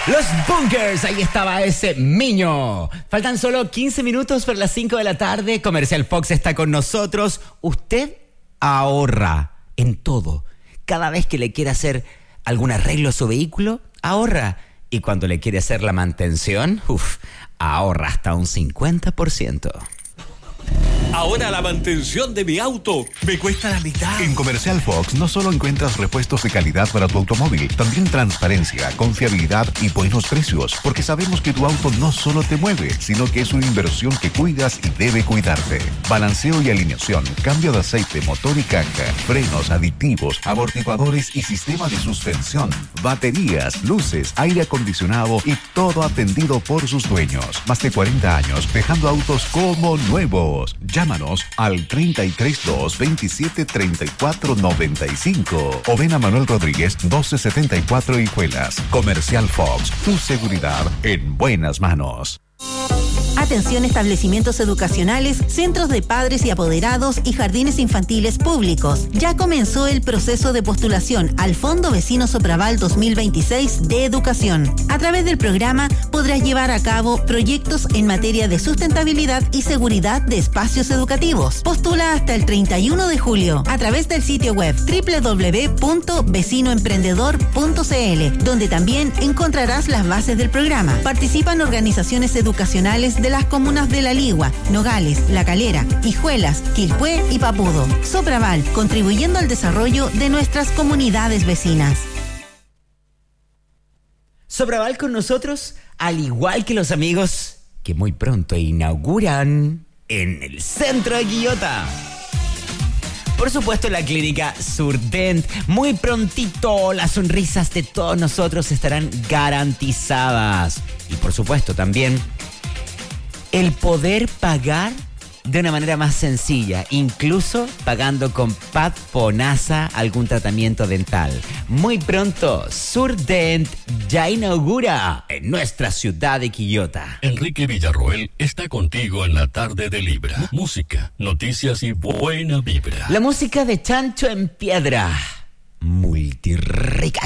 Los Bunkers, ahí estaba ese Miño. Faltan solo 15 minutos para las 5 de la tarde. Comercial Fox está con nosotros. Usted ahorra en todo. Cada vez que le quiere hacer algún arreglo a su vehículo, ahorra. Y cuando le quiere hacer la mantención, ahorra hasta un 50%. Ahora la mantención de mi auto me cuesta la mitad. En Comercial Fox no solo encuentras repuestos de calidad para tu automóvil, también transparencia, confiabilidad y buenos precios, porque sabemos que tu auto no solo te mueve, sino que es una inversión que cuidas y debe cuidarte. Balanceo y alineación, cambio de aceite, motor y caja, frenos, aditivos, amortiguadores y sistema de suspensión, baterías, luces, aire acondicionado y todo atendido por sus dueños. Más de 40 años dejando autos como nuevos. Llámanos al 332 27 34 95 o ven a Manuel Rodríguez 1274 Hijuelas. Comercial Fox, tu seguridad en buenas manos. Atención, establecimientos educacionales, centros de padres y apoderados y jardines infantiles públicos. Ya comenzó el proceso de postulación al Fondo Vecino Sopraval 2026 de Educación. A través del programa podrás llevar a cabo proyectos en materia de sustentabilidad y seguridad de espacios educativos. Postula hasta el 31 de julio a través del sitio web www.vecinoemprendedor.cl, donde también encontrarás las bases del programa. Participan organizaciones educacionales de las comunas de La Ligua, Nogales, La Calera, Hijuelas, Quilpué y Papudo. Sopraval, contribuyendo al desarrollo de nuestras comunidades vecinas. Sopraval con nosotros, al igual que los amigos que muy pronto inauguran en el centro de Quillota. Por supuesto, la clínica Surdent. Muy prontito las sonrisas de todos nosotros estarán garantizadas. Y por supuesto también el poder pagar de una manera más sencilla, incluso pagando con PAD FONASA algún tratamiento dental. Muy pronto, Surdent ya inaugura en nuestra ciudad de Quillota. Enrique Villarroel está contigo en la tarde de Libra. Música, noticias y buena vibra. La música de Chancho en Piedra. Multirrica.